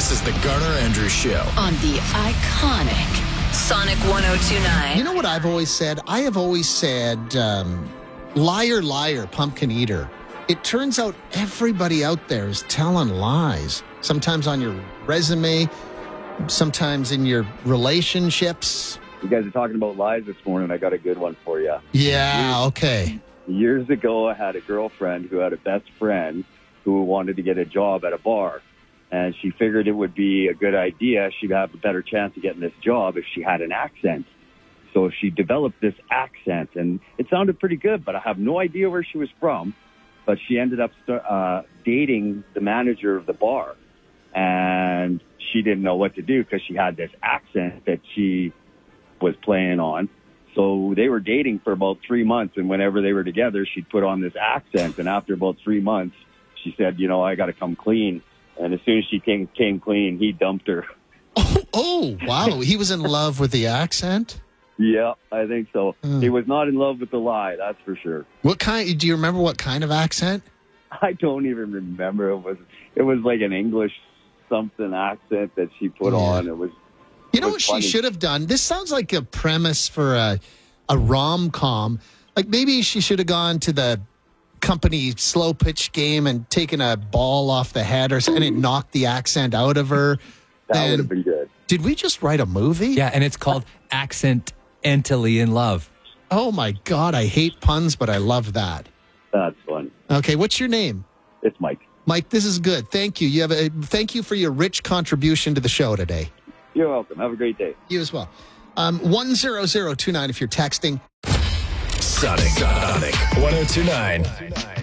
This is the Garner Andrews Show on the iconic Sonic 102.9. You know what I've always said? I have always said, liar, liar, pumpkin eater. It turns out everybody out there is telling lies. Sometimes on your resume, sometimes in your relationships. You guys are talking about lies this morning. I got a good one for you. Yeah, okay. Years ago, I had a girlfriend who had a best friend who wanted to get a job at a bar. And she figured it would be a good idea. She'd have a better chance of getting this job if she had an accent. So she developed this accent, and it sounded pretty good, but I have no idea where she was from. But she ended up dating the manager of the bar. And she didn't know what to do because she had this accent that she was playing on. So they were dating for about 3 months, and whenever they were together, she'd put on this accent. And after about 3 months, she said, you know, I got to come clean. And as soon as she came clean, he dumped her. Oh, wow. He was in love with the accent? Yeah, I think so. He was not in love with the lie, that's for sure. What kind? Do you remember what kind of accent? I don't even remember. It was like an English something accent that she put on. It was. You know what she should have done? This sounds like a premise for a rom-com. Like maybe she should have gone to the company slow pitch game and taken a ball off the head or something, and it knocked the accent out of her. That would have been good. Did we just write a movie? Yeah, and it's called Accidentally in Love. Oh my God, I hate puns, but I love that. That's fun. Okay, what's your name? It's Mike. Mike, this is good. Thank you. Thank you for your rich contribution to the show today. You're welcome. Have a great day. You as well. 10029 if you're texting. Sonic 102.9.